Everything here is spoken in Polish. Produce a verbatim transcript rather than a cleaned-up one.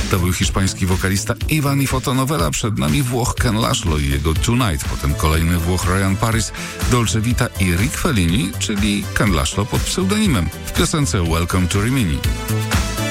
To był hiszpański wokalista Ivan i fotonovela. Przed nami Włoch Ken Laszlo i jego Tonight. Potem kolejny Włoch Ryan Paris, Dolce Vita i Rick Fellini, czyli Ken Laszlo pod pseudonimem w piosence Welcome to Rimini.